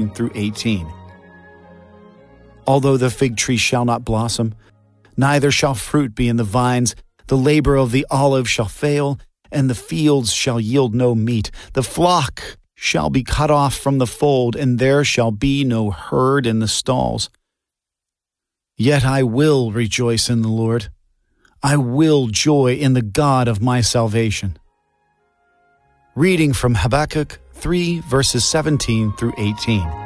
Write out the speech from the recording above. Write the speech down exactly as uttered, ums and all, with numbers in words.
seventeen through eighteen. Although the fig tree shall not blossom, neither shall fruit be in the vines, the labor of the olive shall fail, and the fields shall yield no meat. The flock shall be cut off from the fold, and there shall be no herd in the stalls. Yet I will rejoice in the Lord. I will joy in the God of my salvation. Reading from Habakkuk three, verses seventeen through eighteen.